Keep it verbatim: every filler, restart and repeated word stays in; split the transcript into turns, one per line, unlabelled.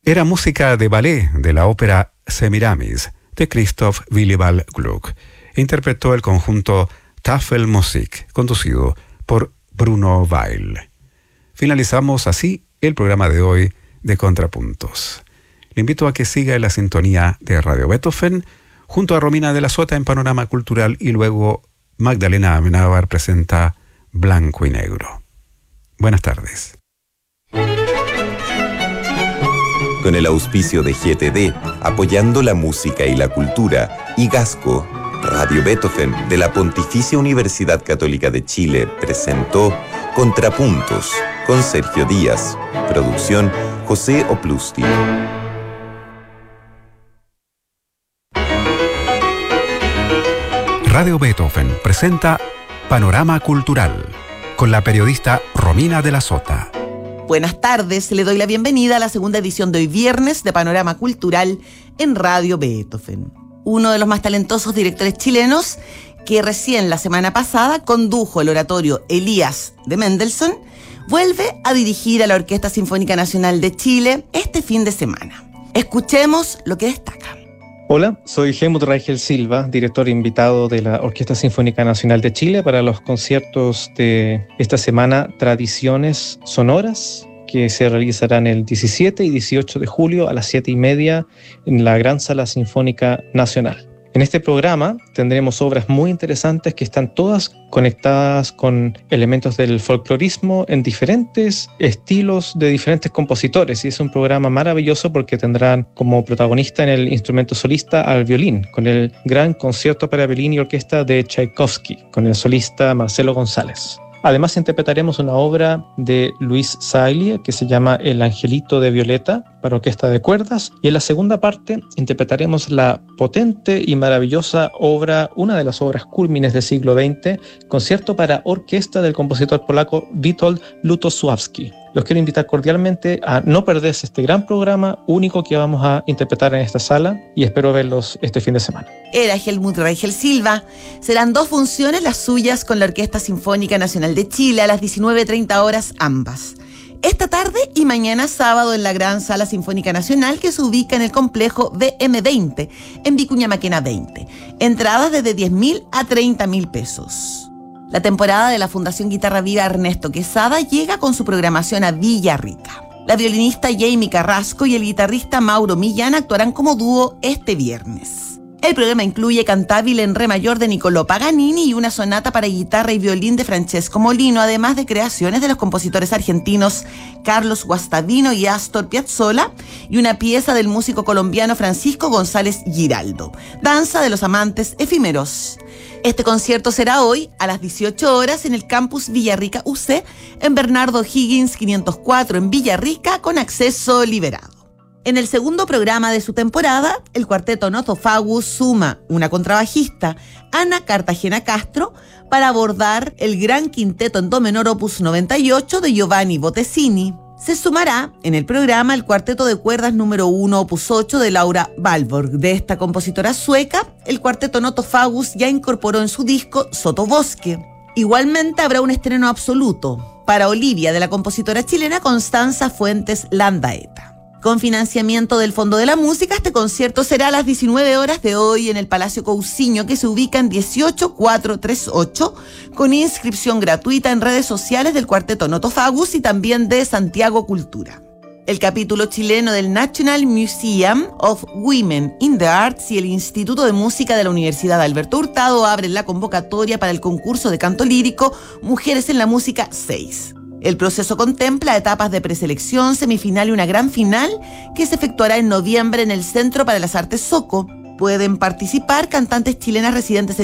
Era música de ballet de la ópera Semiramis de Christoph Willibald Gluck. Interpretó el conjunto Tafelmusik, conducido por Bruno Weil. Finalizamos así el programa de hoy de Contrapuntos. Le invito a que siga en la sintonía de Radio Beethoven junto a Romina de la Sota en Panorama Cultural y luego Magdalena Amenábar presenta Blanco y Negro. Buenas tardes.
Con el auspicio de G T D, apoyando la música y la cultura, y Gasco, Radio Beethoven de la Pontificia Universidad Católica de Chile presentó Contrapuntos con Sergio Díaz. Producción José Oplusti.
Radio Beethoven presenta Panorama Cultural con la periodista Romina de la Sota.
Buenas tardes, le doy la bienvenida a la segunda edición de hoy viernes de Panorama Cultural en Radio Beethoven. Uno de los más talentosos directores chilenos que recién la semana pasada condujo el oratorio Elías de Mendelssohn, vuelve a dirigir a la Orquesta Sinfónica Nacional de Chile este fin de semana. Escuchemos lo que destaca.
Hola, soy Helmut Reichel Silva, director invitado de la Orquesta Sinfónica Nacional de Chile para los conciertos de esta semana Tradiciones Sonoras, que se realizarán el diecisiete y dieciocho de julio a las siete y media en la Gran Sala Sinfónica Nacional. En este programa tendremos obras muy interesantes que están todas conectadas con elementos del folclorismo en diferentes estilos de diferentes compositores, y es un programa maravilloso porque tendrán como protagonista en el instrumento solista al violín, con el gran concierto para violín y orquesta de Tchaikovsky, con el solista Marcelo González. Además interpretaremos una obra de Luis Sailly que se llama El Angelito de Violeta para orquesta de cuerdas, y en la segunda parte interpretaremos la potente y maravillosa obra, una de las obras cúlmines del siglo veinte, concierto para orquesta del compositor polaco Witold Lutosławski. Los quiero invitar cordialmente a no perderse este gran programa único que vamos a interpretar en esta sala, y espero verlos este fin de semana.
Era Helmut Reichel Silva. Serán dos funciones las suyas con la Orquesta Sinfónica Nacional de Chile a las diecinueve treinta horas ambas. Esta tarde y mañana sábado en la Gran Sala Sinfónica Nacional, que se ubica en el complejo B M veinte, en Vicuña Maquena veinte. Entradas desde diez mil a treinta mil pesos. La temporada de la Fundación Guitarra Viva Ernesto Quesada llega con su programación a Villarrica. La violinista Jamie Carrasco y el guitarrista Mauro Millán actuarán como dúo este viernes. El programa incluye Cantabile en re mayor de Niccolò Paganini y una sonata para guitarra y violín de Francesco Molino, además de creaciones de los compositores argentinos Carlos Guastavino y Astor Piazzolla, y una pieza del músico colombiano Francisco González Giraldo, Danza de los Amantes Efímeros. Este concierto será hoy a las dieciocho horas en el campus Villarrica U C, en Bernardo Higgins quinientos cuatro en Villarrica, con acceso liberado. En el segundo programa de su temporada, el cuarteto Nothofagus suma una contrabajista, Ana Cartagena Castro, para abordar el gran quinteto en do menor opus noventa y ocho de Giovanni Bottesini. Se sumará en el programa el cuarteto de cuerdas número uno opus ocho de Laura Valborg. De esta compositora sueca, el cuarteto Nothofagus ya incorporó en su disco Sotobosque. Igualmente habrá un estreno absoluto para Olivia de la compositora chilena Constanza Fuentes Landaeta. Con financiamiento del Fondo de la Música, este concierto será a las diecinueve horas de hoy en el Palacio Cousiño, que se ubica en dieciocho cuatrocientos treinta y ocho, con inscripción gratuita en redes sociales del cuarteto Nothofagus y también de Santiago Cultura. El capítulo chileno del National Museum of Women in the Arts y el Instituto de Música de la Universidad Alberto Hurtado abren la convocatoria para el concurso de canto lírico Mujeres en la Música seis. El proceso contempla etapas de preselección, semifinal y una gran final que se efectuará en noviembre en el Centro para las Artes Soco. Pueden participar cantantes chilenas residentes en